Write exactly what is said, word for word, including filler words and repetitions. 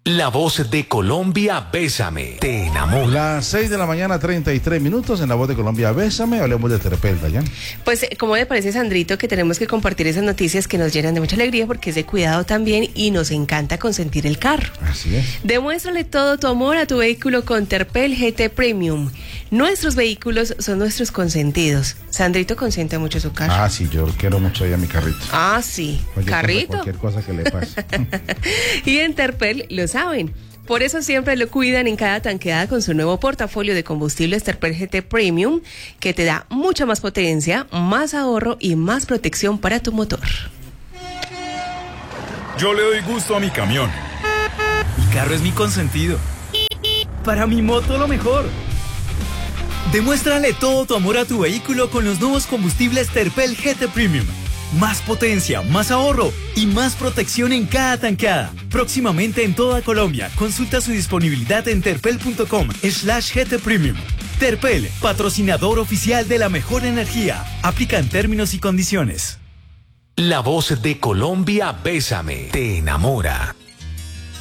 La voz de Colombia, Bésame, te enamora. Las seis de la mañana, treinta y tres minutos, en La Voz de Colombia, Bésame. Hablemos de Terpel, Dayan. Pues, ¿cómo le parece, Sandrito, que tenemos que compartir esas noticias que nos llenan de mucha alegría porque es de cuidado también y nos encanta consentir el carro? Así es. Demuéstrale todo tu amor a tu vehículo con Terpel G T Premium. Nuestros vehículos son nuestros consentidos. Sandrito consiente mucho su carro. Ah, sí, yo quiero mucho ya mi carrito. Ah, sí. Cualquier Carrito. Cosa, cualquier cosa que le pase. Y en Terpel lo saben. Por eso siempre lo cuidan en cada tanqueada con su nuevo portafolio de combustibles Terpel G T Premium, que te da mucha más potencia, más ahorro y más protección para tu motor. Yo le doy gusto a mi camión. Mi carro es mi consentido. Para mi moto lo mejor. Demuéstrale todo tu amor a tu vehículo con los nuevos combustibles Terpel G T Premium. Más potencia, más ahorro y más protección en cada tanqueada. Próximamente en toda Colombia. Consulta su disponibilidad en terpel.com slash GT Premium. Terpel, patrocinador oficial de la mejor energía. Aplican términos y condiciones. La voz de Colombia, Bésame, te enamora.